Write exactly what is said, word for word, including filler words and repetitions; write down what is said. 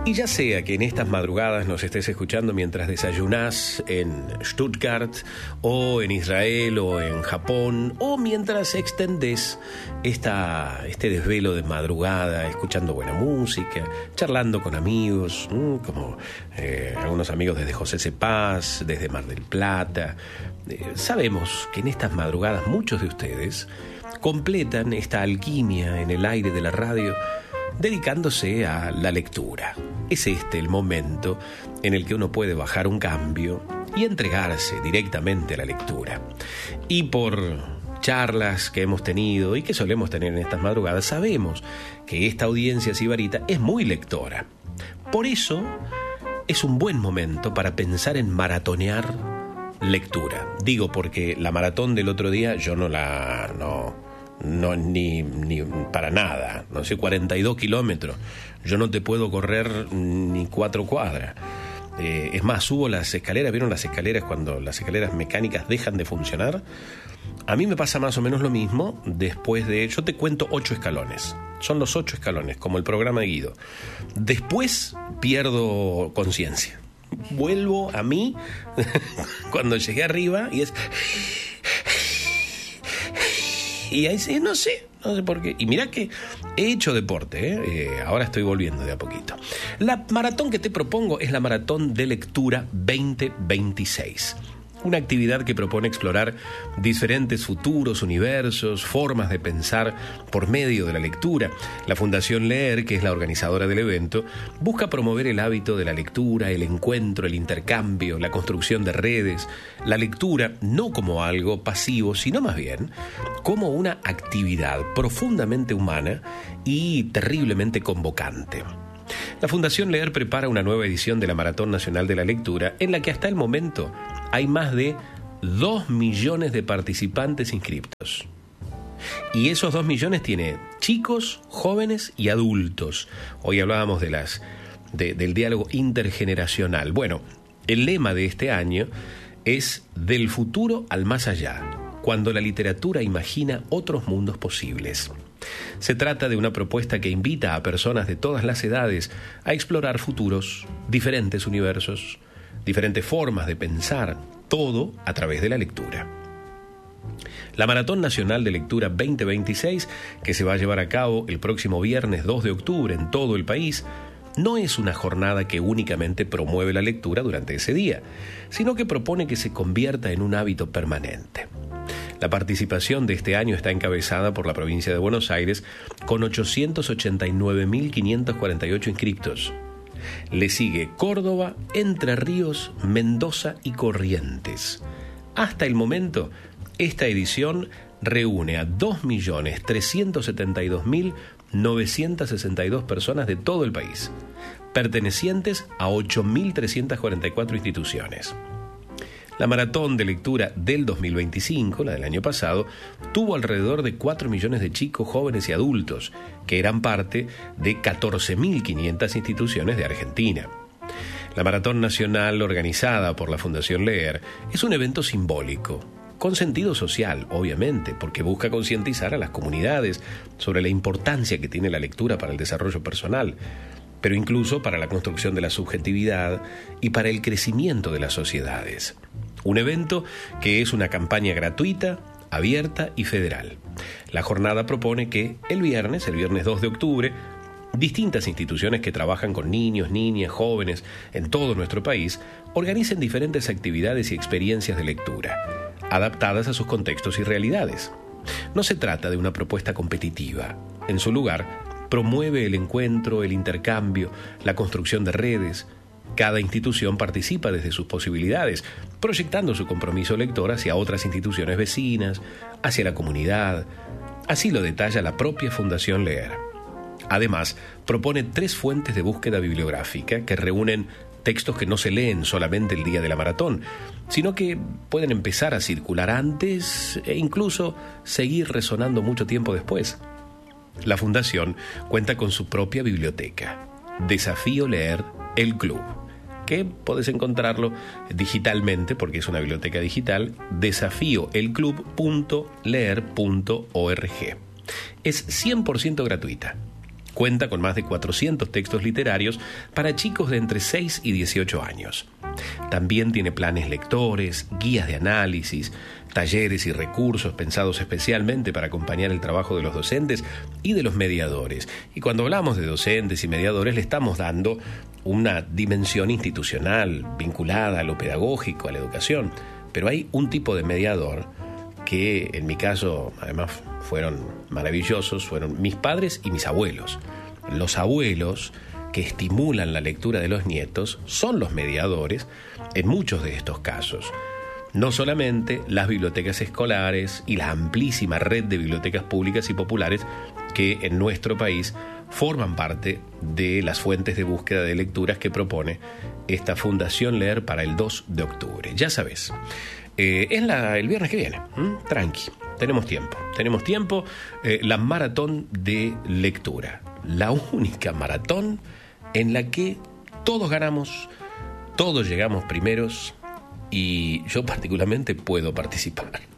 Y ya sea que en estas madrugadas nos estés escuchando mientras desayunás en Stuttgart o en Israel o en Japón, o mientras extendés esta, este desvelo de madrugada escuchando buena música, charlando con amigos, ¿no? como eh, algunos amigos desde José C. Paz, desde Mar del Plata. Eh, sabemos que en estas madrugadas muchos de ustedes completan esta alquimia en el aire de la radio dedicándose a la lectura. Es este el momento en el que uno puede bajar un cambio y entregarse directamente a la lectura. Y por charlas que hemos tenido y que solemos tener en estas madrugadas, sabemos que esta audiencia sibarita es muy lectora. Por eso es un buen momento para pensar en maratonear lectura. Digo porque la maratón del otro día yo no la... no No, ni, ni para nada, no sé, cuarenta y dos kilómetros. Yo no te puedo correr ni cuatro cuadras. Eh, es más, subo las escaleras, ¿vieron las escaleras cuando las escaleras mecánicas dejan de funcionar? A mí me pasa más o menos lo mismo después de... Yo te cuento ocho escalones. Son los ocho escalones, como el programa de Guido. Después pierdo conciencia. Vuelvo a mí cuando llegué arriba y es... Y ahí sí, no sé, no sé por qué. Y mirá que he hecho deporte, ¿eh? Eh, ahora estoy volviendo de a poquito. La maratón que te propongo es la Maratón de Lectura veinte veintiséis. Una actividad que propone explorar diferentes futuros, universos, formas de pensar por medio de la lectura. La Fundación Leer, que es la organizadora del evento, busca promover el hábito de la lectura, el encuentro, el intercambio, la construcción de redes, la lectura no como algo pasivo, sino más bien como una actividad profundamente humana y terriblemente convocante. La Fundación Leer prepara una nueva edición de la Maratón Nacional de la Lectura, en la que hasta el momento hay más de dos millones de participantes inscriptos. Y esos dos millones tiene chicos, jóvenes y adultos. Hoy hablábamos de las, de, del diálogo intergeneracional. Bueno, el lema de este año es Del futuro al más allá, cuando la literatura imagina otros mundos posibles. Se trata de una propuesta que invita a personas de todas las edades a explorar futuros, diferentes universos, diferentes formas de pensar, todo a través de la lectura. La Maratón Nacional de Lectura veinte veintiséis, que se va a llevar a cabo el próximo viernes dos de octubre en todo el país, no es una jornada que únicamente promueve la lectura durante ese día, sino que propone que se convierta en un hábito permanente. La participación de este año está encabezada por la provincia de Buenos Aires con ochocientos ochenta y nueve mil quinientos cuarenta y ocho inscriptos. Le sigue Córdoba, Entre Ríos, Mendoza y Corrientes. Hasta el momento, esta edición reúne a dos millones trescientos setenta y dos mil novecientos sesenta y dos personas de todo el país, pertenecientes a ocho mil trescientos cuarenta y cuatro instituciones. La maratón de lectura del dos mil veinticinco, la del año pasado, tuvo alrededor de cuatro millones de chicos, jóvenes y adultos, que eran parte de catorce mil quinientas instituciones de Argentina. La Maratón Nacional, organizada por la Fundación Leer, es un evento simbólico, con sentido social, obviamente, porque busca concientizar a las comunidades sobre la importancia que tiene la lectura para el desarrollo personal, pero incluso para la construcción de la subjetividad y para el crecimiento de las sociedades. Un evento que es una campaña gratuita, abierta y federal. La jornada propone que el viernes, el viernes dos de octubre, distintas instituciones que trabajan con niños, niñas, jóvenes en todo nuestro país organicen diferentes actividades y experiencias de lectura, adaptadas a sus contextos y realidades. No se trata de una propuesta competitiva. En su lugar, promueve el encuentro, el intercambio, la construcción de redes. Cada institución participa desde sus posibilidades, proyectando su compromiso lector hacia otras instituciones vecinas, hacia la comunidad. Así lo detalla la propia Fundación Leer. Además, propone tres fuentes de búsqueda bibliográfica que reúnen textos que no se leen solamente el día de la maratón, sino que pueden empezar a circular antes e incluso seguir resonando mucho tiempo después. La Fundación cuenta con su propia biblioteca, Desafío Leer, el Club, que podés encontrarlo digitalmente, porque es una biblioteca digital, desafío el club punto leer punto org. Es cien por ciento gratuita. Cuenta con más de cuatrocientos textos literarios para chicos de entre seis y dieciocho años. También tiene planes lectores, guías de análisis, talleres y recursos pensados especialmente para acompañar el trabajo de los docentes y de los mediadores. Y cuando hablamos de docentes y mediadores, le estamos dando una dimensión institucional vinculada a lo pedagógico, a la educación. Pero hay un tipo de mediador que, en mi caso, además fueron maravillosos, fueron mis padres y mis abuelos. Los abuelos que estimulan la lectura de los nietos son los mediadores en muchos de estos casos. No solamente las bibliotecas escolares y la amplísima red de bibliotecas públicas y populares que en nuestro país forman parte de las fuentes de búsqueda de lecturas que propone esta Fundación Leer para el dos de octubre. Ya sabes, eh, es la, el viernes que viene, ¿m? Tranqui, tenemos tiempo, tenemos tiempo, eh, la maratón de lectura, la única maratón en la que todos ganamos, todos llegamos primeros y yo particularmente puedo participar.